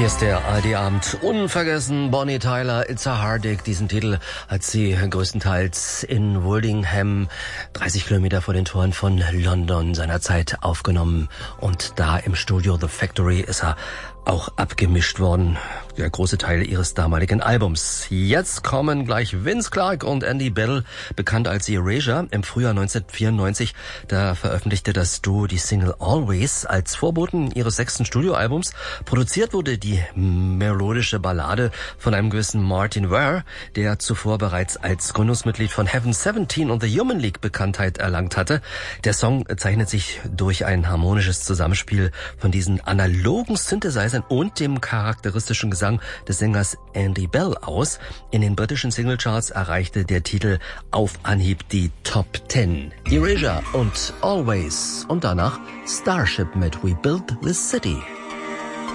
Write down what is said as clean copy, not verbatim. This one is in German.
Hier ist der ARD-Abend. Unvergessen, Bonnie Tyler, It's a Heartache. Diesen Titel hat sie größtenteils in Woldingham, 30 Kilometer vor den Toren von London, seinerzeit aufgenommen. Und da im Studio The Factory ist er auch abgemischt worden, der große Teil ihres damaligen Albums. Jetzt kommen gleich Vince Clarke und Andy Bell, bekannt als Erasure. Im Frühjahr 1994, da veröffentlichte das Duo die Single Always als Vorboten ihres 6. Studioalbums. Produziert wurde die melodische Ballade von einem gewissen Martin Ware, der zuvor bereits als Gründungsmitglied von Heaven 17 und The Human League Bekanntheit erlangt hatte. Der Song zeichnet sich durch ein harmonisches Zusammenspiel von diesen analogen Synthesizern und dem charakteristischen Gesang des Sängers Andy Bell aus. In den britischen Singlecharts erreichte der Titel auf Anhieb die Top 10. Erasure und Always und danach Starship mit We Built This City.